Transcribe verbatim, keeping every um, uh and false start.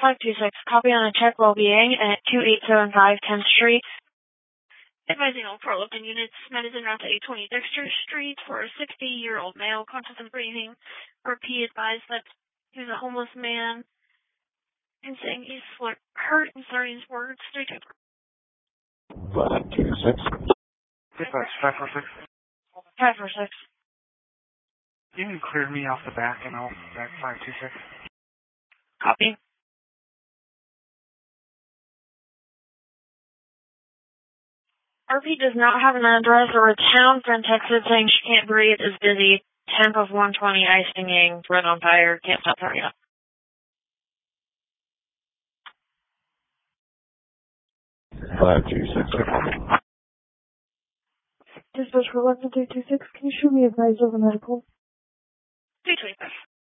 five two six, copy on a check well-being at two eight seven five tenth Street. Advising all four Lipton units, medicine route to eight twenty Dexter Street for a sixty-year-old male, conscious and breathing. Repeat advised that he was a homeless man and saying he's hurt and slurring his words. three two five two six. Dispatch five four six. five four six. You can clear me off the back and I'll back five two six. Copy. R P does not have an address or a town. Friend texted saying she can't breathe, is busy. Temp of one twenty, ice singing, thread on fire, can't stop her yet. five two six. Dispatch for eleven three two six, can you show me advice over medical? three twenty-five.